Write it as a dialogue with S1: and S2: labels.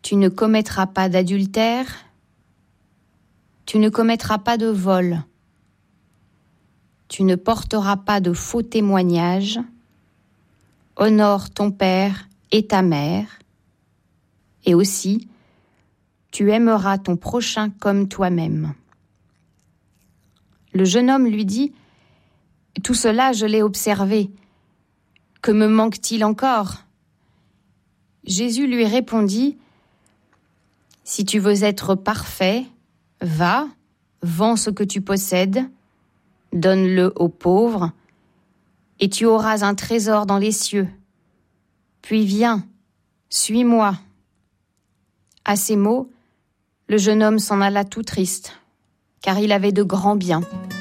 S1: Tu ne commettras pas d'adultère, tu ne commettras pas de vol, tu ne porteras pas de faux témoignages, honore ton père et ta mère, et aussi, tu aimeras ton prochain comme toi-même. Le jeune homme lui dit, « Tout cela, je l'ai observé. Que me manque-t-il encore ?» Jésus lui répondit, « Si tu veux être parfait, va, vends ce que tu possèdes, donne-le aux pauvres, et tu auras un trésor dans les cieux. Puis viens, suis-moi. » À ces mots, le jeune homme s'en alla tout triste, car il avait de grands biens.